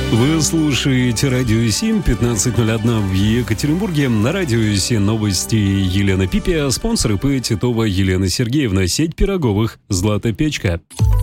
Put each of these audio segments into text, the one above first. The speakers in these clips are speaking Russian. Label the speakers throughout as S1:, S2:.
S1: Вы слушаете Радио 7, 15:01 в Екатеринбурге. На Радио 7 новости Елена Пипия, спонсор ИП Титова Елена Сергеевна, сеть пироговых «Злата Печка».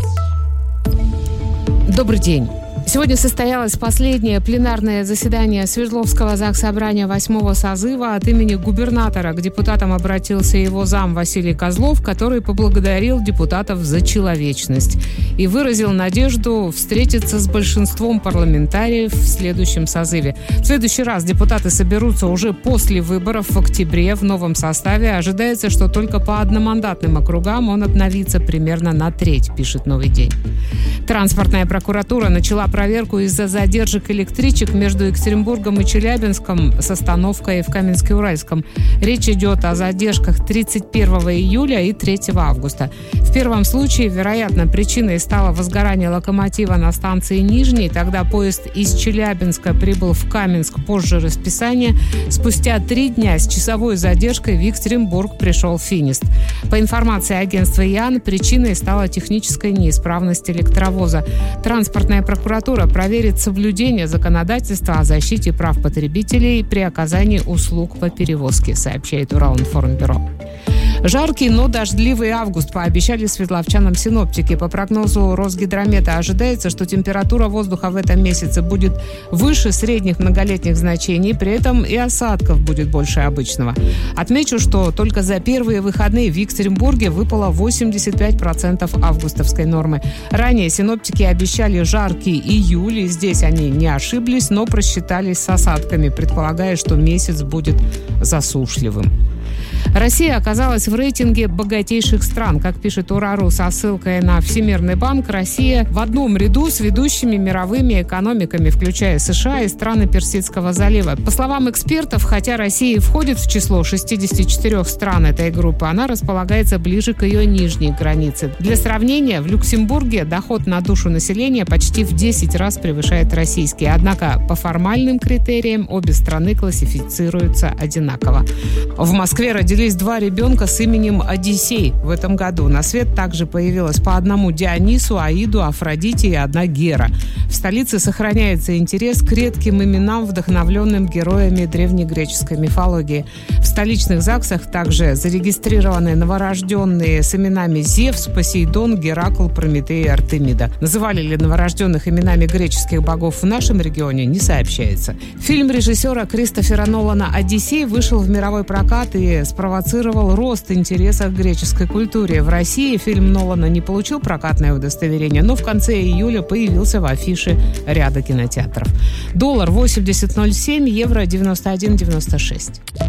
S2: Добрый день. Сегодня состоялось последнее пленарное заседание Свердловского Заксобрания 8-го созыва. От имени губернатора к депутатам обратился его зам Василий Козлов, который поблагодарил депутатов за человечность и выразил надежду встретиться с большинством парламентариев в следующем созыве. В следующий раз депутаты соберутся уже после выборов в октябре в новом составе. Ожидается, что только по одномандатным округам он обновится примерно на треть, пишет «Новый день». Транспортная прокуратура начала проверку из-за задержек электричек между Екатеринбургом и Челябинском с остановкой в Каменске-Уральском. Речь идет о задержках 31 июля и 3 августа. В первом случае, вероятно, причиной стало возгорание локомотива на станции Нижний. Тогда поезд из Челябинска прибыл в Каменск позже расписания. Спустя 3 дня с часовой задержкой в Екатеринбург пришел финист. По информации агентства ЯН, причиной стала техническая неисправность электровоза. Транспортная прокуратура проверит соблюдение законодательства о защите прав потребителей при оказании услуг по перевозке, сообщает Уралинформбюро. Жаркий, но дождливый август пообещали свердловчанам синоптики. По прогнозу Росгидромета ожидается, что температура воздуха в этом месяце будет выше средних многолетних значений, при этом и осадков будет больше обычного. Отмечу, что только за первые выходные в Екатеринбурге выпало 85% августовской нормы. Ранее синоптики обещали жаркий июль, и здесь они не ошиблись, но просчитались с осадками, предполагая, что месяц будет засушливым. Россия оказалась в рейтинге богатейших стран. Как пишет Урару со ссылкой на Всемирный банк, Россия в одном ряду с ведущими мировыми экономиками, включая США и страны Персидского залива. По словам экспертов, хотя Россия входит в число 64 стран этой группы, она располагается ближе к ее нижней границе. Для сравнения, в Люксембурге доход на душу населения почти в 10 раз превышает российский. Однако по формальным критериям обе страны классифицируются одинаково. В Москве родились 2 ребенка с именем Одиссей в этом году. На свет также появилось по одному Дионису, Аиду, Афродите и 1 Гера. В столице сохраняется интерес к редким именам, вдохновленным героями древнегреческой мифологии. В столичных ЗАГСах также зарегистрированы новорожденные с именами Зевс, Посейдон, Геракл, Прометей и Артемида. Называли ли новорожденных именами греческих богов в нашем регионе, не сообщается. Фильм режиссера Кристофера Нолана «Одиссей» вышел в мировой прокат и спровоцировал рост интереса к греческой культуре. В России фильм Нолана не получил прокатное удостоверение, но в конце июля появился в афише ряда кинотеатров. Доллар 80.07, евро 91.96.